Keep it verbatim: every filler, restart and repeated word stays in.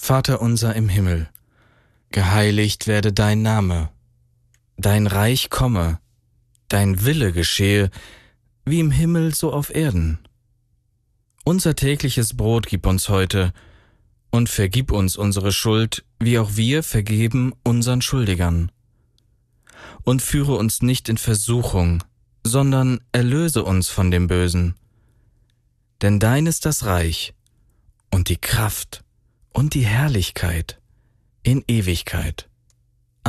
Vater unser im Himmel, geheiligt werde dein Name, dein Reich komme, dein Wille geschehe, wie im Himmel so auf Erden. Unser tägliches Brot gib uns heute und vergib uns unsere Schuld, wie auch wir vergeben unseren Schuldigern. Und führe uns nicht in Versuchung, sondern erlöse uns von dem Bösen. Denn dein ist das Reich und die Kraft und die Herrlichkeit in Ewigkeit.